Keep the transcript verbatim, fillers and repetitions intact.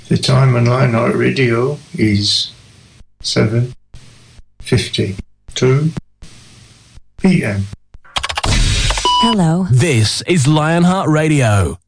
The time on Lionheart Radio is seven fifty-two p.m. Hello. This is Lionheart Radio.